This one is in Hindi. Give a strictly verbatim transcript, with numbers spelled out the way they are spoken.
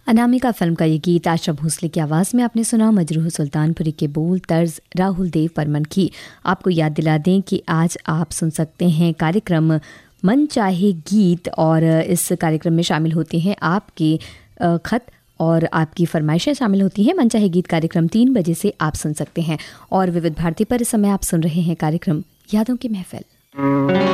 अनामिका फिल्म का ये गीत आशा भोसले की आवाज़ में आपने सुना। मजरूह सुल्तानपुरी के बोल तर्ज राहुल देव बर्मन की। आपको याद दिला दें कि आज आप सुन सकते हैं कार्यक्रम मन चाहे गीत, और इस कार्यक्रम में शामिल होते हैं आपके ख़त और आपकी फरमाइशें शामिल होती हैं। मन चाहे गीत कार्यक्रम तीन बजे से आप सुन सकते हैं। और विविध भारती पर इस समय आप सुन रहे हैं कार्यक्रम यादों की महफिल।